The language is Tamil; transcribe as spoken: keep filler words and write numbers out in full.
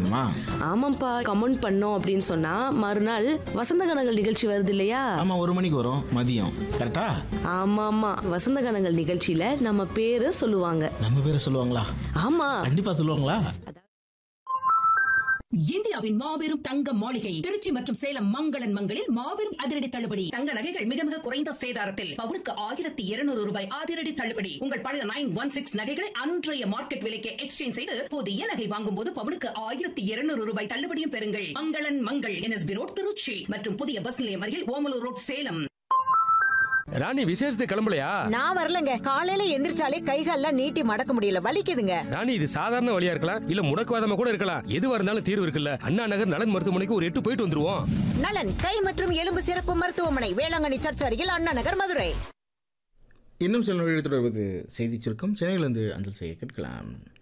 பண்ணணுமா? ஆமாப்பா, கமெண்ட் பண்ணோம் அப்படின்னு சொன்னா மறுநாள் வசந்த கனங்கள் நிகழ்ச்சி வருது இல்லையா? ஆமா, ஒரு மணிக்கு வரும் மதியம். கரெக்டா? ஆமா ஆமா, வசந்த கனங்கள் நிகழ்ச்சியில நம்ம பேரு சொல்லுவாங்க. நம்ம பேரை சொல்லுவாங்களா? ஆமா, கண்டிப்பா சொல்லுவாங்களா? இந்தியாவின் மாபெரும் தங்க மாளிகை திருச்சி மற்றும் சேலம் மங்களன் மங்களில் மாபெரும் அதிரடி தள்ளுபடி. தங்க நகைகள் மிக மிக குறைந்த சேதாரத்தில் பவுனுக்கு ஆயிரத்தி இருநூறு ரூபாய் அதிரடி தள்ளுபடி. உங்கள் பழைய நைன் ஒன் சிக்ஸ் நகைகளை அன்றைய மார்க்கெட் விலைக்கு எக்ஸ்சேஞ்ச் செய்து புதிய நகை வாங்கும் போது பவுனுக்கு ஆயிரத்தி இருநூறு ரூபாய் தள்ளுபடியும் பெறுங்கள். மங்களன் மங்கள் என்எஸ்பி ரோட் திருச்சி மற்றும் புதிய பஸ் நிலையம் அருகில் ஓமலூர் ரோட் சேலம். ராணி, விசேஷத்துக்கு கிளம்பலையா? நான் வரலங்க. காலையில எந்திரிச்சாலே கைகால்லாம் நீட்டி மடக்க முடியல, வலிக்குதுங்க. ராணி, இது சாதாரண வழியா இருக்கலாம், இல்ல முடக்குவாதமா கூட இருக்கலாம். எதுவா இருந்தாலும் தீர்வு இருக்குல்ல. அண்ணா நகர் நலன் மருத்துவமனைக்கு ஒரு எட்டு போயிட்டு வந்துருவோம். நலன் கை மற்றும் எலும்பு சிறப்பு மருத்துவமனை, வேளாங்கண்ணி சர்ச் அருகில், அண்ணா நகர், மதுரை. இன்னும் சில நொடிகள் தொடர்வது செய்தி சுருக்கம். சென்னையிலிருந்து அஞ்சல் செய்ய கேட்கலாம்.